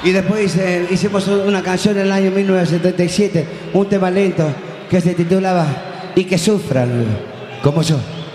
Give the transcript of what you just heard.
Y después hicimos una canción en el año 1977, un tema lento que se titulaba Y que sufran, como yo.